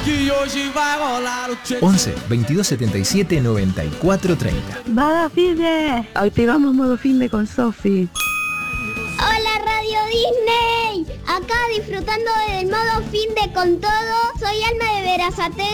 11 22 77 94 30. Va, Fide. Activamos modo fin de con Sofi. Hola Radio Disney, acá disfrutando del modo fin de con todo. Soy Alma de Verazate